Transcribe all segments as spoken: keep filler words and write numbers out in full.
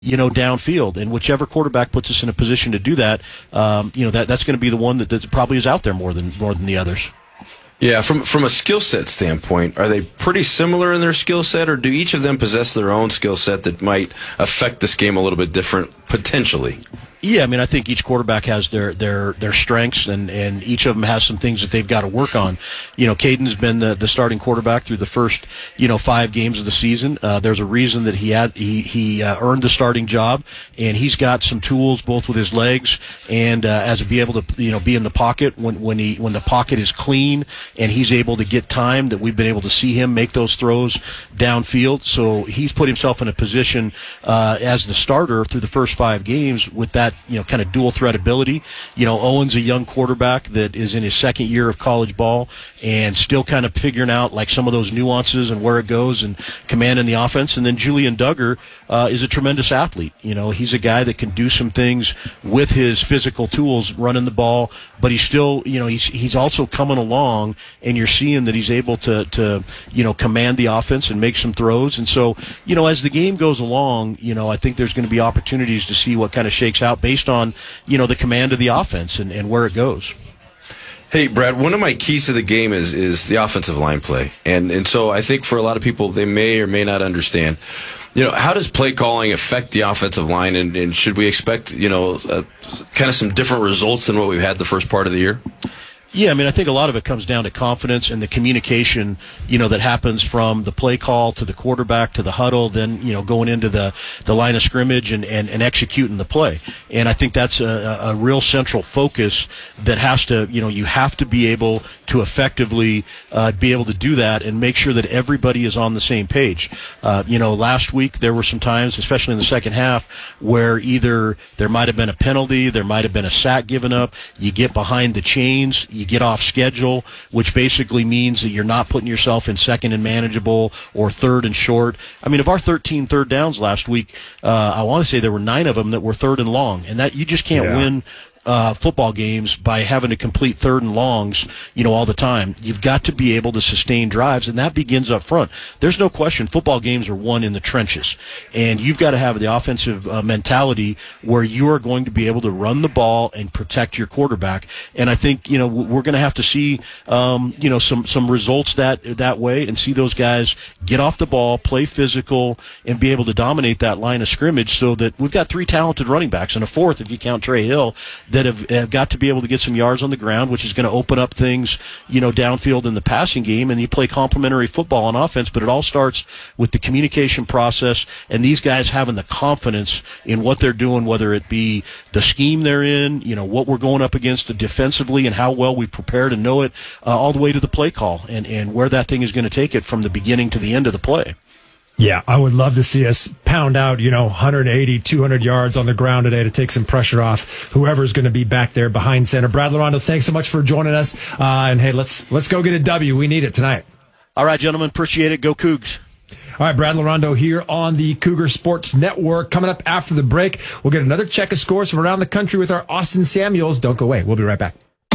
you know, downfield. And whichever quarterback puts us in a position to do that, um, you know, that that's going to be the one that, that probably is out there more than more than the others. Yeah, from from a skill set standpoint, are they pretty similar in their skill set, or do each of them possess their own skill set that might affect this game a little bit different potentially? Yeah, I mean, I think each quarterback has their their their strengths, and, and each of them has some things that they've got to work on. You know, Caden's been the, the starting quarterback through the first, you know, five games of the season. Uh, there's a reason that he had he he uh, earned the starting job, and he's got some tools both with his legs and uh, as to be able to, you know, be in the pocket when when he when the pocket is clean and he's able to get time. That we've been able to see him make those throws downfield. So he's put himself in a position uh, as the starter through the first five games with that, you know, kind of dual threat ability. You know, Owen's a young quarterback that is in his second year of college ball and still kind of figuring out like some of those nuances and where it goes and commanding the offense. And then Julian Duggar uh, is a tremendous athlete. You know, he's a guy that can do some things with his physical tools running the ball, but he's still, you know, he's he's also coming along, and you're seeing that he's able to to you know command the offense and make some throws. And so, you know, as the game goes along, you know, I think there's going to be opportunities to see what kind of shakes out based on, you know, the command of the offense and, and where it goes. Hey, Brad, one of my keys to the game is is the offensive line play. And and so I think for a lot of people, they may or may not understand, you know, how does play calling affect the offensive line, and, and should we expect, you know, uh, kind of some different results than what we've had the first part of the year? Yeah, I mean, I think a lot of it comes down to confidence and the communication, you know, that happens from the play call to the quarterback to the huddle, then, you know, going into the, the line of scrimmage and, and, and executing the play. And I think that's a, a real central focus that has to, you know, you have to be able to effectively uh, be able to do that and make sure that everybody is on the same page. Uh, you know, last week there were some times, especially in the second half, where either there might have been a penalty, there might have been a sack given up, you get behind the chains, you get off schedule, which basically means that you're not putting yourself in second and manageable or third and short. I mean, of our thirteen third downs last week, uh, I want to say there were nine of them that were third and long, and that you just can't yeah. win Uh, football games by having to complete third and longs, you know, all the time. You've got to be able to sustain drives, and that begins up front. There's no question football games are won in the trenches, and you've got to have the offensive uh, mentality where you are going to be able to run the ball and protect your quarterback. And I think, you know, we're going to have to see, um, you know, some, some results that, that way, and see those guys get off the ball, play physical, and be able to dominate that line of scrimmage, so that we've got three talented running backs, and a fourth if you count Trey Hill, that have, have got to be able to get some yards on the ground, which is going to open up things, you know, downfield in the passing game, and you play complementary football on offense. But it all starts with the communication process and these guys having the confidence in what they're doing, whether it be the scheme they're in, you know, what we're going up against defensively and how well we've prepared and know it, uh, all the way to the play call and, and where that thing is going to take it from the beginning to the end of the play. Yeah, I would love to see us pound out, you know, one eighty, two hundred yards on the ground today to take some pressure off whoever's going to be back there behind center. Brad Larondo, thanks so much for joining us. Uh, and hey, let's let's go get a W. We need it tonight. All right, gentlemen, appreciate it. Go Cougs. All right, Brad Larondo here on the Cougar Sports Network. Coming up after the break, we'll get another check of scores from around the country with our Austin Samuels. Don't go away. We'll be right back.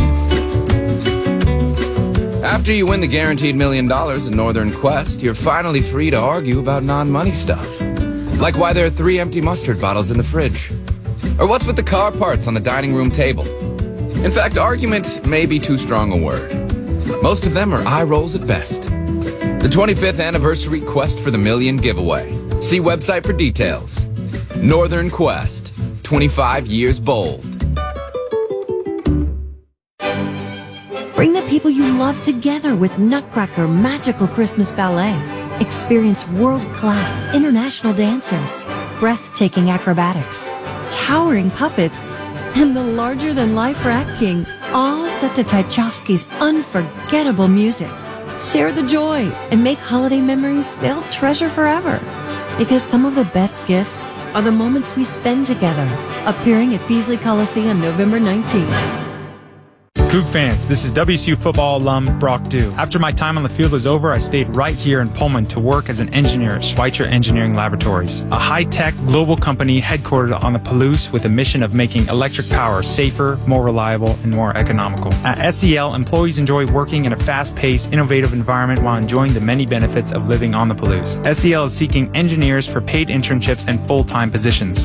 After you win the guaranteed million dollars in Northern Quest, you're finally free to argue about non-money stuff. Like why there are three empty mustard bottles in the fridge. Or what's with the car parts on the dining room table. In fact, argument may be too strong a word. Most of them are eye rolls at best. The twenty-fifth anniversary Quest for the Million giveaway. See website for details. Northern Quest, twenty-five years bold. Bring the people you love together with Nutcracker Magical Christmas Ballet. Experience world-class international dancers, breathtaking acrobatics, towering puppets, and the larger-than-life Rat King, all set to Tchaikovsky's unforgettable music. Share the joy and make holiday memories they'll treasure forever. Because some of the best gifts are the moments we spend together. Appearing at Beasley Coliseum November nineteenth. Coug fans, this is W C U football alum Brock Dew. After my time on the field was over, I stayed right here in Pullman to work as an engineer at Schweitzer Engineering Laboratories, a high-tech global company headquartered on the Palouse with a mission of making electric power safer, more reliable, and more economical. At S E L, employees enjoy working in a fast-paced, innovative environment while enjoying the many benefits of living on the Palouse. S E L is seeking engineers for paid internships and full-time positions.